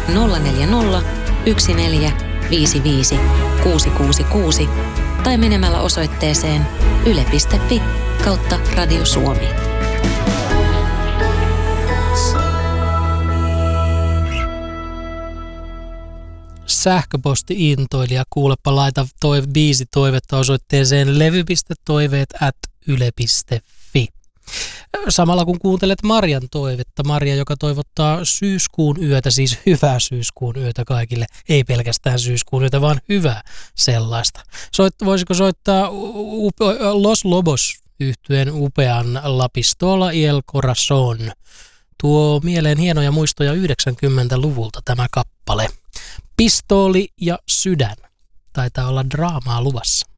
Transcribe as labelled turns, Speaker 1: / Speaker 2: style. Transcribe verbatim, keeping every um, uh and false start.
Speaker 1: nolla neljä nolla, yksi neljä, viisi viisi, kuusi kuusi kuusi tai menemällä osoitteeseen yle piste fi kautta Radio Suomi.
Speaker 2: Sähköposti-intoilija, kuulepa laita toi biisi toivetta osoitteeseen levy piste toiveet at yle piste fi. Samalla kun kuuntelet Marjan toivetta, Marja, joka toivottaa syyskuun yötä, siis hyvää syyskuun yötä kaikille, ei pelkästään syyskuun yötä, vaan hyvää sellaista. Soit, voisiko soittaa upe, Los Lobos -yhtyeen upean La Pistola y el Corazón? Tuo mieleen hienoja muistoja yhdeksänkymmentäluvulta tämä kappale. Pistooli ja sydän. Taitaa olla draamaa luvassa.